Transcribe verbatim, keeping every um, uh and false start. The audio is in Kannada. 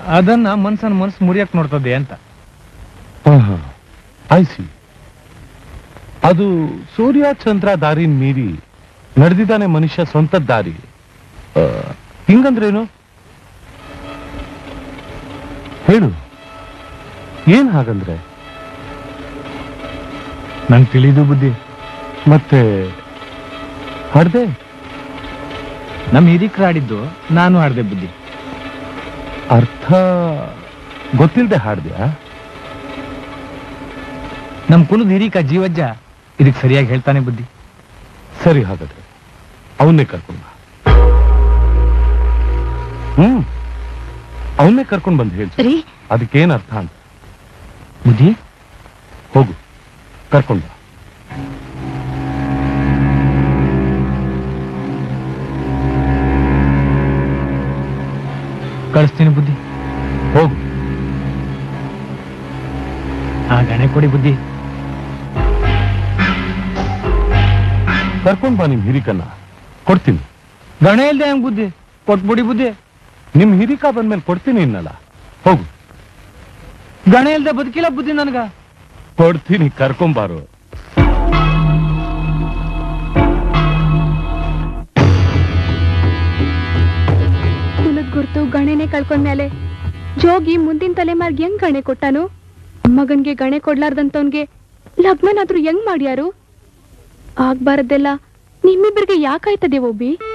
ಅದನ್ನ ಮನ್ಸನ್ ಮನ್ಸು ಮುರಿಯಕ್ ನೋಡ್ತದೆ ಅಂತ. ಆಯ್ಸಿ, ಅದು ಸೂರ್ಯ ಚಂದ್ರ ದಾರಿನ ಮೀರಿ ನಡೆದಿದ್ದಾನೆ ಮನುಷ್ಯ ಸ್ವಂತ ದಾರಿ. ಹಿಂಗಂದ್ರೇನು ಹೇಳು, ಏನ್ ಹಾಗಂದ್ರೆ? ನಂಗೆ ತಿಳಿದು ಬುದ್ಧಿ. ಮತ್ತೆ ಹಾಡ್ದೆ? ನಮ್ ಹಿರಿಕರು ಆಡಿದ್ದು ನಾನು ಹಾಡ್ದೆ ಬುದ್ಧಿ. ಅರ್ಥ ಗೊತ್ತಿಲ್ದೆ ಹಾಡ್ದ್ಯಾ? ನಮ್ ಕುಲದ ಹಿರಿಕ ಜೀವಜ್ಜ ಇದಕ್ ಸರಿಯಾಗಿ ಹೇಳ್ತಾನೆ ಬುದ್ಧಿ. ಸರಿ, ಹಾಗಾದ್ರೆ ಅವನ್ನೇ ಕರ್ಕೊಂಡ್ ಬಾ. ಹ್ಮ್ ಅವನ್ನೇ ಕರ್ಕೊಂಡ್ ಬಂದು ಹೇಳಿ ಅದಕ್ಕೇನ್ ಅರ್ಥ ಅಂತ. ಬುದ್ಧಿ ಹೋಗು, ಕರ್ಕೊಂಡ್ ಬಾ. ಕಳಿಸ್ತೀನಿ ಬುದ್ಧಿ. ಹೋಗು. ಆ ಗಣೆ ಕೊಡಿ ಬುದ್ಧಿ. ಕರ್ಕೊಂಡ್ ಬಾ ನಿಮ್ ಹಿರಿಕನ್ನ, ಕೊಡ್ತೀನಿ. ಗಣೆ ಇಲ್ದೆ ಹೆಂಗ್ ಬುದ್ಧಿ? ಕೊಟ್ಬಿಡಿ ಬುದ್ಧಿ. ನಿಮ್ ಹಿರಿಕ ಬಂದ್ಮೇಲೆ ಕೊಡ್ತೀನಿ ಇನ್ನಲ್ಲ. ಹೋಗು. ಗಣೆ ಇಲ್ದೆ ಬದುಕಿಲ್ಲ ಬುದ್ಧಿ ನನ್ಗ. ಕೊಡ್ತೀನಿ, ಕರ್ಕೊಂಬಾರು. ಕುಲದ್ ಗುರ್ತು ಗಣೆನೆ ಕಳ್ಕೊಂಡ್ಮೇಲೆ ಜೋಗಿ ಮುಂದಿನ ತಲೆಮಾರ್ಗೆ ಹೆಂಗ್ ಗಣೆ ಕೊಟ್ಟಾನು? ಮಗನ್ಗೆ ಗಣೆ ಕೊಡ್ಲಾರ್ದಂತವನ್ಗೆ ಲಗ್ನನಾದ್ರೂ ಹೆಂಗ್ ಮಾಡ್ಯಾರು? ಆಗ್ಬಾರದೆಲ್ಲ ನಿಮ್ಮಿಬ್ಬರಿಗೆ ಯಾಕಾಯ್ತದೆ ಒಬ್ಬಿ?